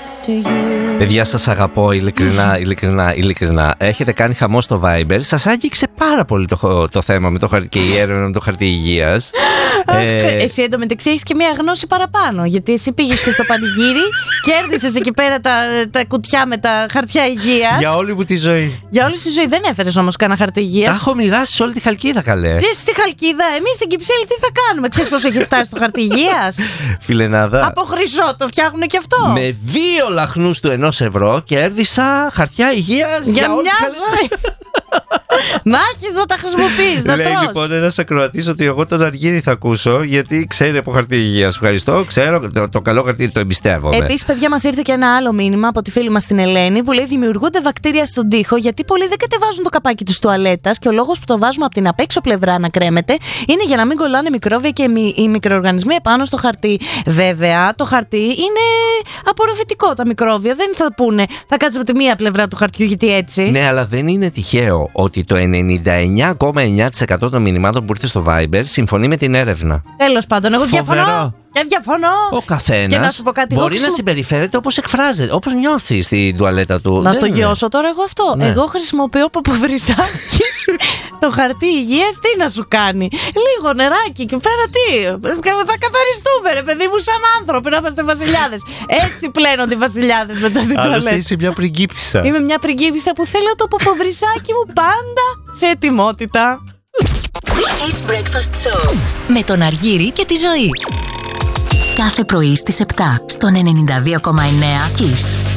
Παιδιά, σας αγαπώ, ειλικρινά. Έχετε κάνει χαμό στο Viber. Σας άγγιξε πάρα πολύ το θέμα με το χαρτί και η έρευνα με το χαρτί υγείας. Εσύ εντωμεταξύ έχεις και μία γνώση παραπάνω. Γιατί εσύ πήγες και στο πανηγύρι, κέρδισες εκεί πέρα τα κουτιά με τα χαρτιά υγείας. Για όλη μου τη ζωή. Για όλη τη ζωή. Δεν έφερες όμως κανένα χαρτί υγείας. Τα έχω μοιράσει σε όλη τη Χαλκίδα, καλέ. Εσύ στη Χαλκίδα, εμείς στην Κυψέλη τι θα κάνουμε? Ξέρεις πώς έχει φτάσει το χαρτί υγείας? Φιλενάδα. Από χρυσό το φτιάχνουν και αυτό. Με 2 λαχνούς του 1 ευρώ κέρδισα χαρτιά υγείας για όλη μια ζωή. Να έχεις να τα χρησιμοποιείς, να λέει τρως. λοιπόν ένας ακροατής ότι εγώ τον Αργύρι θα ακούσω, γιατί ξέρει από χαρτί υγείας. Ευχαριστώ, ξέρω, το καλό χαρτί το εμπιστεύομαι. Επίσης, παιδιά, μας ήρθε και ένα άλλο μήνυμα από τη φίλη μας την Ελένη που λέει: δημιουργούνται βακτήρια στον τοίχο γιατί πολλοί δεν κατεβάζουν το καπάκι της τουαλέτας και ο λόγος που το βάζουμε από την απέξω πλευρά να κρέμεται είναι για να μην κολλάνε μικρόβια και οι μικροοργανισμοί επάνω στο χαρτί. Βέβαια, το χαρτί είναι απορροφητικό. Τα μικρόβια δεν θα πούνε θα κάτσουμε από τη μία πλευρά του χαρτιού γιατί έτσι. Ναι, αλλά δεν είναι τυχαίο ότι το 99,9% των μηνυμάτων που ήρθε στο Viber συμφωνεί με την έρευνα. Τέλος πάντων, εγώ διαφωνώ. Ο καθένας Και να σου πω κάτι, μπορεί να συμπεριφέρεται όπως εκφράζεται, όπως νιώθει στην τουαλέτα του. Να στο γιώσω τώρα εγώ αυτό. Ναι. Εγώ χρησιμοποιώ παπαβρυσάκι. Το χαρτί υγείας τι να σου κάνει? Λίγο νεράκι και πέρα τι? Θα καθαριστούμε, ρε παιδί μου, σαν άνθρωποι να είμαστε βασιλιάδες. Έτσι πλένονται οι βασιλιάδες μετά την τουαλέτα. Άλλωστε είσαι μια πριγκίπισσα. Είμαι μια πριγκίπισσα που θέλω το παπαβρυσάκι μου πάντα σε ετοιμότητα. Kiss Breakfast Show με τον Αργύρη και τη Ζωή. Κάθε πρωί στις 7 στον 92,9 Kiss.